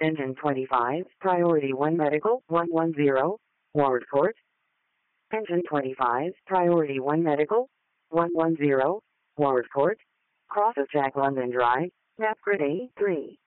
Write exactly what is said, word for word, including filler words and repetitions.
Engine twenty-five, Priority one Medical, one one zero, Ward Court. Engine twenty-five, Priority one Medical, one one zero, Ward Court. Cross of Jack London Drive, Map Grid A three.